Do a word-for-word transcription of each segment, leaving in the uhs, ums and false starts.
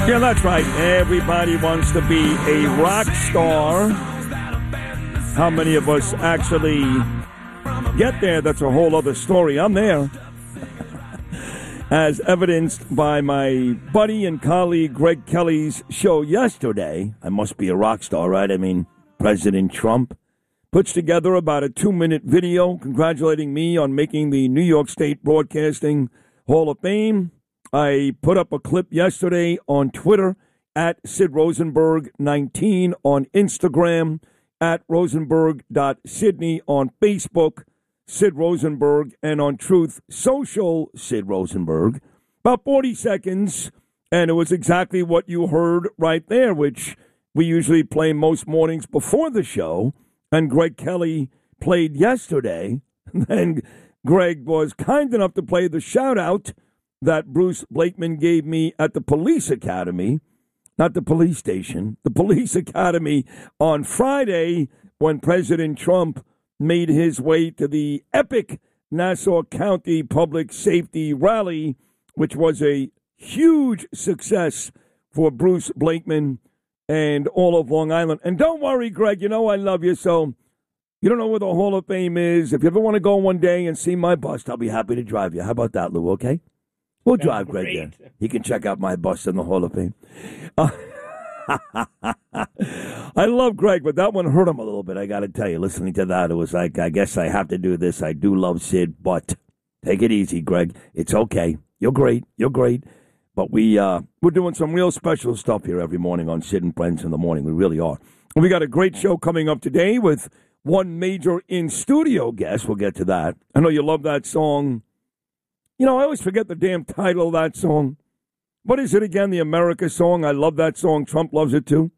Yeah, that's right. Everybody wants to be a rock star. How many of us actually get there? That's a whole other story. I'm there. As evidenced by my buddy and colleague Greg Kelly's show yesterday. I must be a rock star, right? I mean, President Trump puts together about a two-minute video congratulating me on making the New York State Broadcasting Hall of Fame. I put up a clip yesterday on Twitter at Sid Rosenberg nineteen, on Instagram at Rosenberg dot Sydney, on Facebook, Sid Rosenberg, and on Truth Social, Sid Rosenberg. About forty seconds, and it was exactly what you heard right there, which we usually play most mornings before the show, and Greg Kelly played yesterday. And Greg was kind enough to play the shout-out that Bruce Blakeman gave me at the police academy, not the police station, the police academy on Friday when President Trump made his way to the epic Nassau County Public Safety Rally, which was a huge success for Bruce Blakeman and all of Long Island. And don't worry, Greg, you know I love you, so you don't know where the Hall of Fame is. If you ever want to go one day and see my bust, I'll be happy to drive you. How about that, Lou, okay? We'll drive Greg there. He can check out my bus in the Hall of Fame. Uh, I love Greg, but that one hurt him a little bit, I got to tell you. Listening to that, it was like, I guess I have to do this. I do love Sid, but take it easy, Greg. It's okay. You're great. You're great. But we, uh, we're doing some real special stuff here every morning on Sid and Friends in the Morning. We really are. And we got a great show coming up today with one major in-studio guest. We'll get to that. I know you love that song. You know, I always forget the damn title of that song. What is it again? The America song? I love that song. Trump loves it too.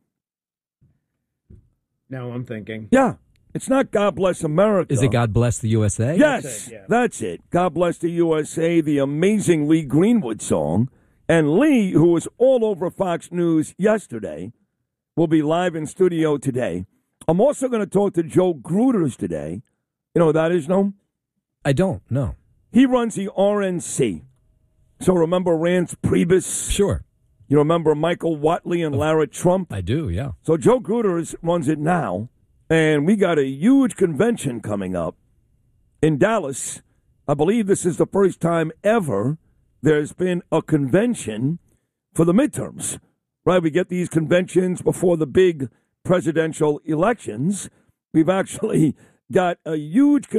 Now I'm thinking. Yeah. It's not God Bless America. Is it God Bless the U S A? Yes. That's it, yeah. That's it. God Bless the U S A, the amazing Lee Greenwood song. And Lee, who was all over Fox News yesterday, will be live in studio today. I'm also going to talk to Joe Gruters today. You know who that is, no? I don't, no. He runs the R N C. So remember Rance Priebus? Sure. You remember Michael Watley and Lara Trump? I do, yeah. So Joe Gruters runs it now, and we got a huge convention coming up in Dallas. I believe this is the first time ever there's been a convention for the midterms, right? We get these conventions before the big presidential elections. We've actually got a huge